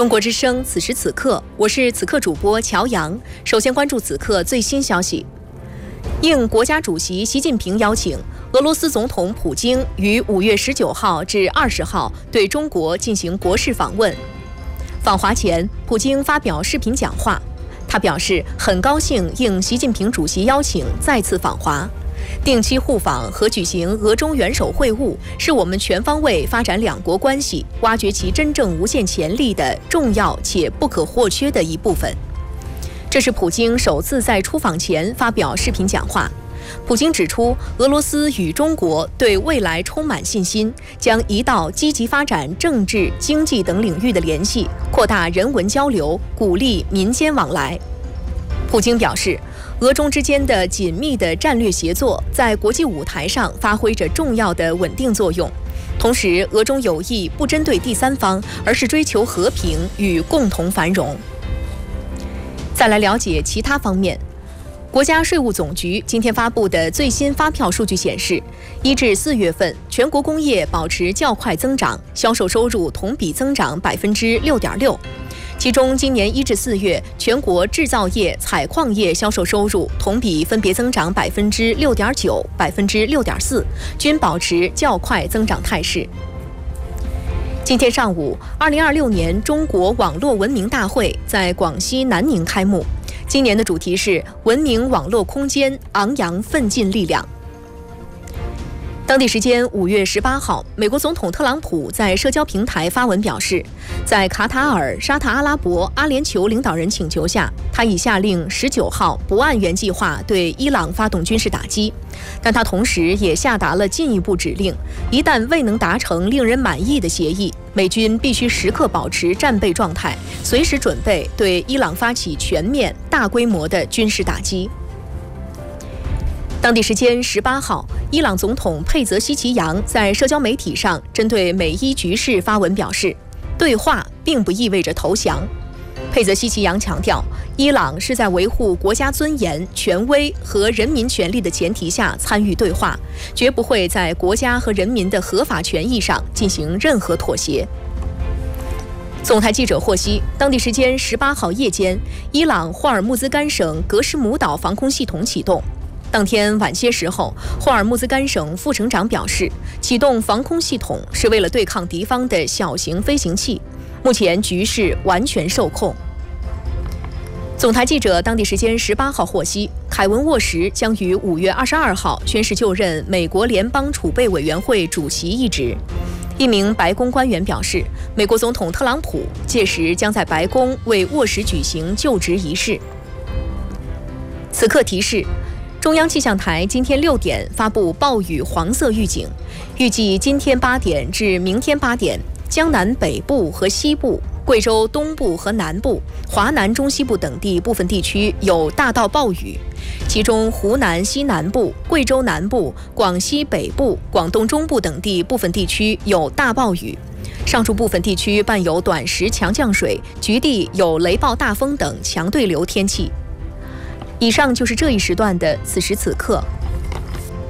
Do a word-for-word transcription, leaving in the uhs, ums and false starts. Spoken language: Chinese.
中国之声，此时此刻，我是此刻主播乔阳。首先关注此刻最新消息。应国家主席习近平邀请，俄罗斯总统普京于五月十九号至二十号对中国进行国事访问。访华前，普京发表视频讲话，他表示很高兴应习近平主席邀请再次访华。定期互访和举行俄中元首会晤，是我们全方位发展两国关系、挖掘其真正无限潜力的重要且不可或缺的一部分。这是普京首次在出访前发表视频讲话。普京指出，俄罗斯与中国对未来充满信心，将一道积极发展政治、经济等领域的联系，扩大人文交流，鼓励民间往来。普京表示，俄中之间的紧密的战略协作在国际舞台上发挥着重要的稳定作用。同时，俄中友谊不针对第三方，而是追求和平与共同繁荣。再来了解其他方面。国家税务总局今天发布的最新发票数据显示，一至四月份，全国工业保持较快增长，销售收入同比增长百分之六点六。其中，今年一至四月，全国制造业、采矿业销售收入同比分别增长百分之六点九、百分之六点四，均保持较快增长态势。今天上午，二零二六年中国网络文明大会在广西南宁开幕。今年的主题是文明网络空间，昂扬奋进力量。当地时间五月十八号，美国总统特朗普在社交平台发文表示，在卡塔尔、沙特阿拉伯、阿联酋领导人请求下，他已下令十九号不按原计划对伊朗发动军事打击。但他同时也下达了进一步指令，一旦未能达成令人满意的协议，美军必须时刻保持战备状态，随时准备对伊朗发起全面、大规模的军事打击。当地时间十八号，伊朗总统佩泽希奇扬在社交媒体上针对美伊局势发文表示，对话并不意味着投降。佩泽希奇扬强调，伊朗是在维护国家尊严、权威和人民权利的前提下参与对话，绝不会在国家和人民的合法权益上进行任何妥协。总台记者获悉，当地时间十八号夜间，伊朗霍尔木兹干省格什姆岛防空系统启动。当天晚些时候，霍尔木兹干省副省长表示，启动防空系统是为了对抗敌方的小型飞行器。目前局势完全受控。总台记者当地时间十八号获悉，凯文沃什将于五月二十二号宣誓就任美国联邦储备委员会主席一职。一名白宫官员表示，美国总统特朗普届时将在白宫为沃什举行就职仪式。此刻提示，中央气象台今天六点发布暴雨黄色预警，预计今天八点至明天八点，江南北部和西部、贵州东部和南部、华南中西部等地部分地区有大到暴雨，其中湖南西南部、贵州南部、广西北部、广东中部等地部分地区有大暴雨，上述部分地区伴有短时强降水，局地有雷暴大风等强对流天气。以上就是这一时段的此时此刻，